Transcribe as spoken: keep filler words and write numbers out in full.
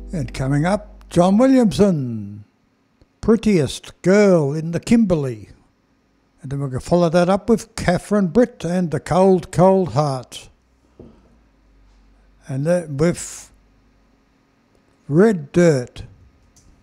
And coming up, John Williamson, Prettiest Girl in the Kimberley. And then we're going to follow that up with Catherine Britt and The Cold, Cold Heart. And then with Red Dirt.